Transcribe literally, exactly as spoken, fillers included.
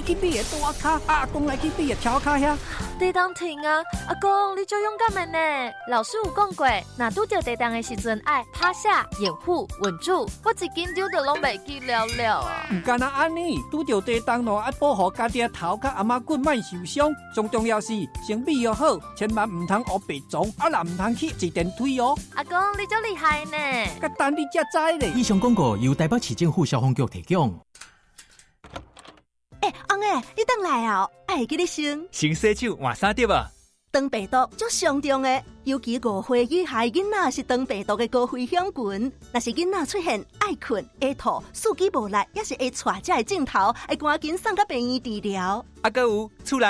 去你的大骹，阿公来去你的超骹遐。 地动停啊！阿公，你就勇敢的呢。老师有讲过，若拄着地动的时阵，爱趴下、掩护、稳住。我一紧张就拢袂记了了啊！ 唔干那安尼，拄着地动咯，爱保护家己的头甲阿妈骨莫受伤。最重要是身体要好，千万唔通学白撞，啊也唔通去坐电梯哦。 阿公，你真厉害呢！ 甲等你才知咧。 以上广告由台北市政府消防局提供。 哎、欸，翁诶，你倒来啊！爱记你先。 先洗手换衫对吧？ 肠病毒足上重的，尤其五岁以下囡仔是肠病毒的高危险群。若是囡仔出现爱困、会吐、四肢无力，也是会带这个镜头，会赶紧送到病院治疗。 啊，还有厝内